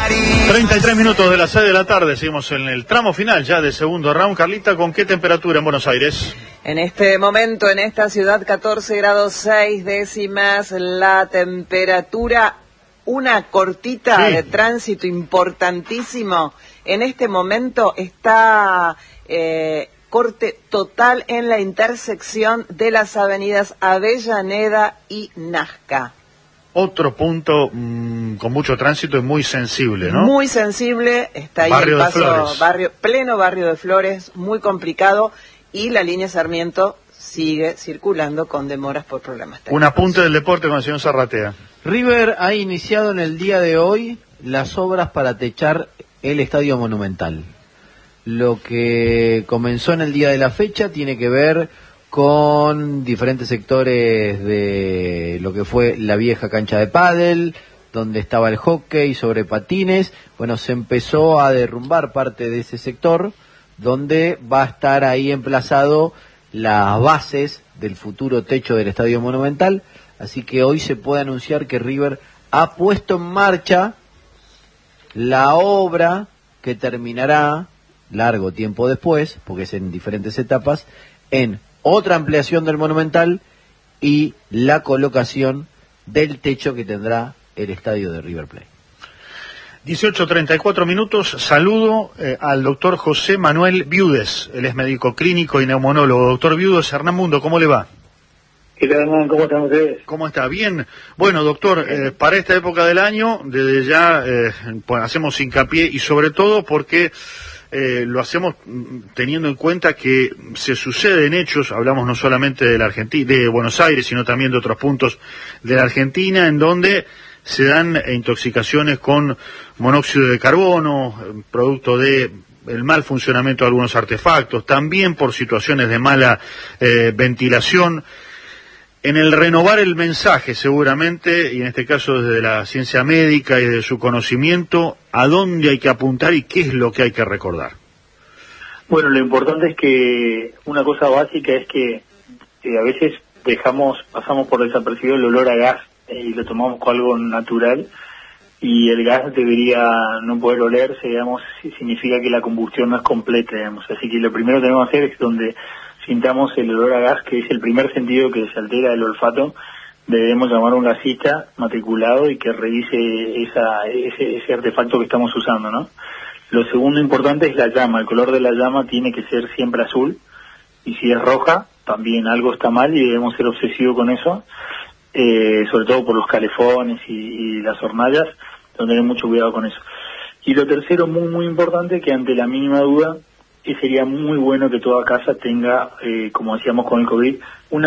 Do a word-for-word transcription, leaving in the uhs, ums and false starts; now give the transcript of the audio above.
treinta y tres minutos de las seis de la tarde, seguimos en el tramo final ya del segundo round. Carlita, ¿con qué temperatura en Buenos Aires? En este momento, en esta ciudad, catorce grados seis décimas, la temperatura, una cortita sí. de tránsito importantísimo. En este momento está eh, corte total en la intersección de las avenidas Avellaneda y Nazca. Otro punto mmm, con mucho tránsito y muy sensible, ¿no? Muy sensible, está ahí barrio el paso, de Flores. barrio, pleno barrio de Flores, muy complicado, y la línea Sarmiento sigue circulando con demoras por problemas técnicos. Un apunte del deporte con el señor Zarratea. River ha iniciado en el día de hoy las obras para techar el Estadio Monumental. Lo que comenzó en el día de la fecha tiene que ver con diferentes sectores de lo que fue la vieja cancha de pádel, donde estaba el hockey sobre patines. Bueno, se empezó a derrumbar parte de ese sector, donde va a estar ahí emplazado las bases del futuro techo del Estadio Monumental. Así que hoy se puede anunciar que River ha puesto en marcha la obra que terminará largo tiempo después, porque es en diferentes etapas, en otra ampliación del Monumental y la colocación del techo que tendrá el estadio de River Plate. dieciocho treinta y cuatro minutos, saludo eh, al doctor José Manuel Viudes, él es médico clínico y neumonólogo. Doctor Viudes, Hernán Mundo, ¿cómo le va? ¿Qué tal, Hernán? ¿Cómo están ustedes? ¿Cómo está? Bien. Bueno, doctor, eh, para esta época del año, desde ya eh, pues, hacemos hincapié y sobre todo porque eh, lo hacemos teniendo en cuenta que se suceden hechos, hablamos no solamente de la Argentina, de Buenos Aires, sino también de otros puntos de la Argentina, en donde se dan intoxicaciones con monóxido de carbono, producto de el mal funcionamiento de algunos artefactos, también por situaciones de mala eh, ventilación. En el renovar el mensaje, seguramente, y en este caso desde la ciencia médica y de su conocimiento, ¿a dónde hay que apuntar y qué es lo que hay que recordar? Bueno, lo importante es que una cosa básica es que eh, a veces dejamos, pasamos por desapercibido el olor a gas eh, y lo tomamos como algo natural, y el gas debería no poder olerse, digamos, significa que la combustión no es completa, digamos. Así que lo primero que tenemos que hacer es donde sintamos el olor a gas, que es el primer sentido que se altera el olfato, debemos llamar a un gasista matriculado y que revise esa, ese, ese artefacto que estamos usando, ¿no? Lo segundo importante es la llama. El color de la llama tiene que ser siempre azul, y si es roja, también algo está mal y debemos ser obsesivos con eso, eh, sobre todo por los calefones y, y las hornallas, donde tener mucho cuidado con eso. Y lo tercero, muy muy importante, que ante la mínima duda, que sería muy bueno que toda casa tenga, eh, como decíamos con el COVID, una